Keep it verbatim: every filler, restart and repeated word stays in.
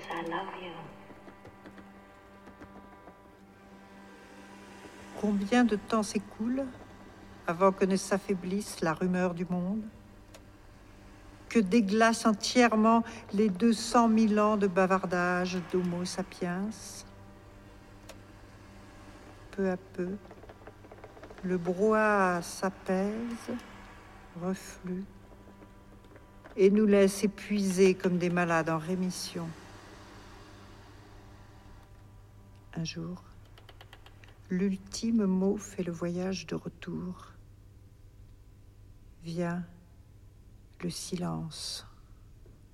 I love you. Combien de temps s'écoule avant que ne s'affaiblisse la rumeur du monde, que déglace entièrement les deux cent mille ans de bavardage d'Homo sapiens? Peu à peu, le brouhaha s'apaise, reflue, et nous laisse épuisés comme des malades en rémission. Un jour, l'ultime mot fait le voyage de retour. Vient le silence.